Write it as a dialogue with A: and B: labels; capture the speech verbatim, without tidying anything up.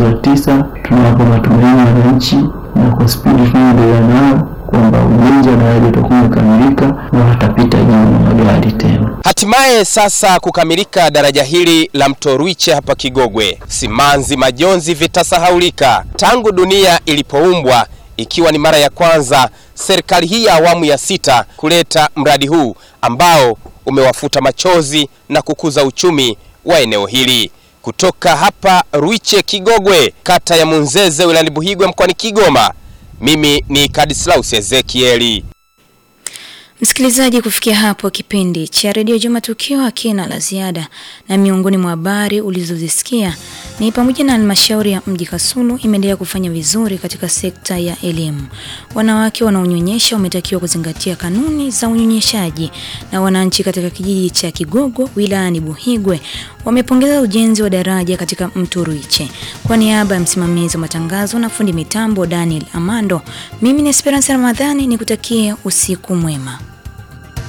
A: Tisa, tunawapa matumaini wananchi na kwa spidi tunaendelea nayo kwamba ujenzi wa daraja utakuwa umekamilika na watapita juu na magari tena.
B: Hatimaye sasa kukamilika daraja hili la Mto Ruiche hapa Kigogwe, simanzi majonzi vitasahaulika. Tangu dunia ilipoumbwa, ikiwa ni mara ya kwanza serikali hii ya awamu ya sita kuleta mradi huu ambao umewafuta machozi na kukuza uchumi wa eneo hili. Kutoka hapa Ruiche Kigogwe, kata ya Munzeze, wilayani Buhigwe, mkoani Kigoma, mimi ni Kadislaus Ezekieli.
C: Msikilizaji, kufikia hapo kipindi cha Radio Juma Tukio hakina la ziada, na miongoni mwa habari ulizozisikia ni pamoja na halmashauri ya mji Kasulu imeendelea kufanya vizuri katika sekta ya elimu. Wanawake wanaonyonyesha wametakiwa kuzingatia kanuni za unyonyeshaji, na wananchi katika kijiji cha Kigogo wilayani Buhigwe wamepongeza ujenzi wa daraja katika Mto Ruiche. Kwa niaba ya msimamizi wa matangazo na fundi mitambo Daniel Amando, mimi ni Esperance Ramadhani nikutakie usiku mwema.